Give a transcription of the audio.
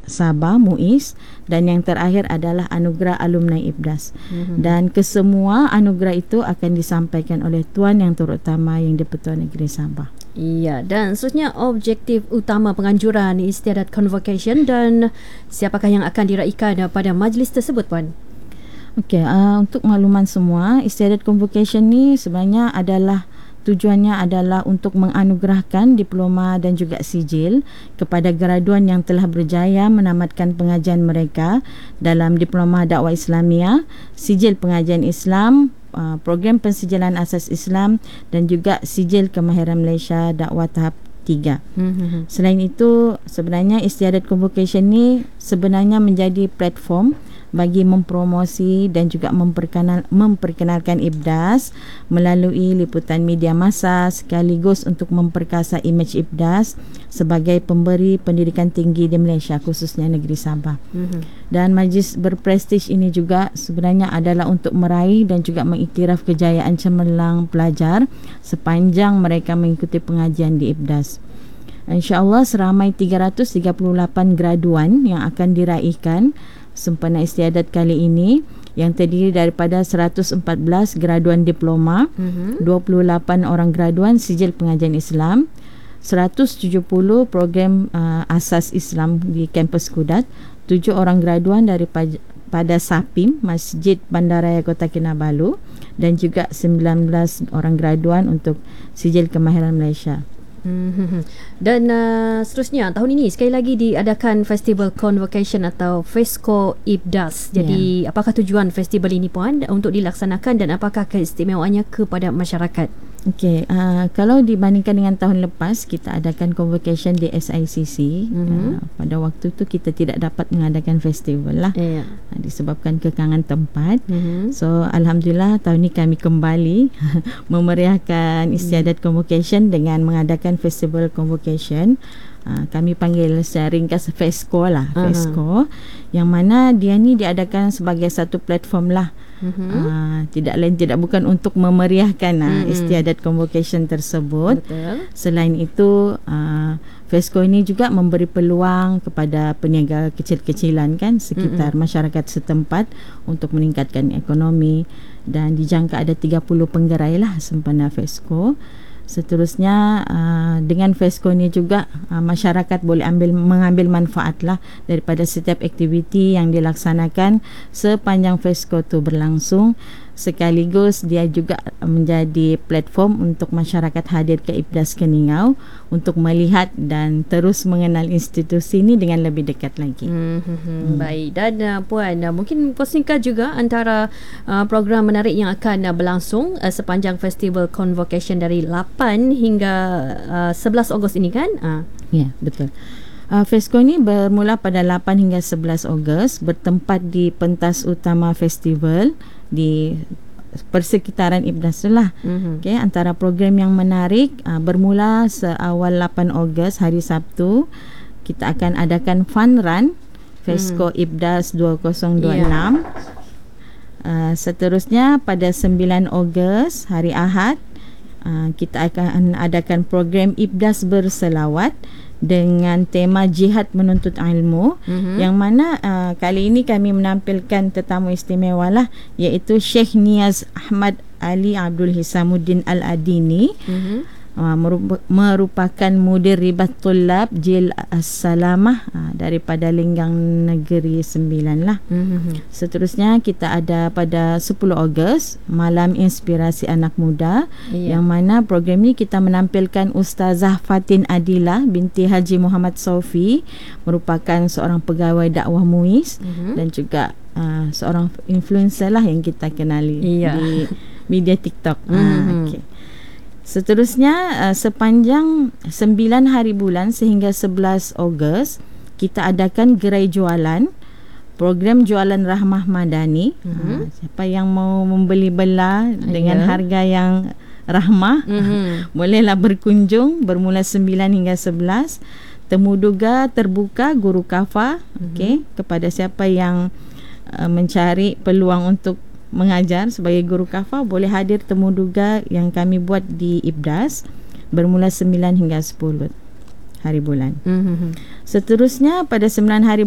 Sabah MUIS, dan yang terakhir adalah anugerah alumni IPDAS. Dan kesemua anugerah itu akan disampaikan oleh Tuan Yang Terutama Yang di-Pertuan Negeri Sabah. Ya, dan seterusnya objektif utama penganjuran istiadat convocation dan siapakah yang akan diraikan pada majlis tersebut, Puan? Okey, untuk makluman semua, istiadat convocation ni sebenarnya tujuannya adalah untuk menganugerahkan diploma dan juga sijil kepada graduan yang telah berjaya menamatkan pengajian mereka dalam diploma dakwah Islamiah, sijil pengajian Islam, program pensijilan asas Islam dan juga sijil kemahiran Malaysia dakwah tahap 3. Selain itu, sebenarnya istiadat convocation ni sebenarnya menjadi platform bagi mempromosi dan juga memperkenalkan IPDAS melalui liputan media massa sekaligus untuk memperkasa imej IPDAS sebagai pemberi pendidikan tinggi di Malaysia, khususnya negeri Sabah. Dan majlis berprestij ini juga sebenarnya adalah untuk meraih dan juga mengiktiraf kejayaan cemerlang pelajar sepanjang mereka mengikuti pengajian di IPDAS. InsyaAllah seramai 338 graduan yang akan diraihkan sempena istiadat kali ini, yang terdiri daripada 114 graduan diploma, 28 orang graduan sijil pengajian Islam, 170 program asas Islam di kampus Kudat, 7 orang graduan daripada SAPIM Masjid Bandaraya Kota Kinabalu, dan juga 19 orang graduan untuk sijil kemahiran Malaysia. Dan seterusnya tahun ini sekali lagi diadakan Festival Convocation atau FESCO IPDAS. Jadi apakah tujuan festival ini, Puan, untuk dilaksanakan dan apakah keistimewaannya kepada masyarakat? Okey, kalau dibandingkan dengan tahun lepas, kita adakan convocation di SICC. Pada waktu tu kita tidak dapat mengadakan festival lah, disebabkan kekangan tempat. So alhamdulillah tahun ni kami kembali memeriahkan istiadat convocation dengan mengadakan festival convocation. Kami panggil secara ringkas FESCO lah, FESCO, yang mana dia ni diadakan sebagai satu platform lah. Tidak lain tidak bukan untuk memeriahkan istiadat convocation tersebut. Betul. Selain itu, FESCO ini juga memberi peluang kepada peniaga kecil-kecilan kan sekitar masyarakat setempat untuk meningkatkan ekonomi, dan dijangka ada 30 penggerai lah sempena FESCO. Seterusnya dengan FESCO ni juga masyarakat boleh mengambil manfaat lah daripada setiap aktiviti yang dilaksanakan sepanjang FESCO tu berlangsung. Sekaligus dia juga menjadi platform untuk masyarakat hadir ke IPDAS Keningau untuk melihat dan terus mengenal institusi ini dengan lebih dekat lagi. Baik, dan Puan, mungkin kongsikan juga antara program menarik yang akan berlangsung sepanjang Festival Convocation dari 8 hingga 11 Ogos ini kan? Ya, betul. FESCO ini bermula pada 8 hingga 11 Ogos, bertempat di pentas utama festival di persekitaran IPDAS tu lah. Okay, antara program yang menarik, bermula seawal 8 Ogos hari Sabtu, kita akan adakan fun run FESCO IPDAS 2026. Seterusnya pada 9 Ogos hari Ahad, kita akan adakan program IPDAS berselawat dengan tema Jihad Menuntut Ilmu, yang mana kali ini kami menampilkan tetamu istimewa lah, iaitu Sheikh Niaz Ahmad Ali Abdul Hisamuddin Al-Adini, merupakan mudir Ribat Tullab Jil As-Salamah daripada Linggang Negeri 9 lah. Seterusnya kita ada pada 10 Ogos Malam Inspirasi Anak Muda, yang mana program ni kita menampilkan Ustazah Fatin Adila binti Haji Muhammad Sofi, merupakan seorang pegawai dakwah MUIS dan juga seorang influencer lah yang kita kenali di media TikTok. Okay. Seterusnya sepanjang 9 hari bulan sehingga 11 Ogos kita adakan gerai jualan, program jualan rahmah madani. Siapa yang mau membeli bela dengan harga yang rahmah, bolehlah berkunjung, bermula 9 hingga 11. Temu duga terbuka guru kafa, kepada siapa yang mencari peluang untuk mengajar sebagai guru kafa, boleh hadir temu duga yang kami buat di IPDAS bermula 9 hingga 10 hari bulan. Seterusnya pada 9 hari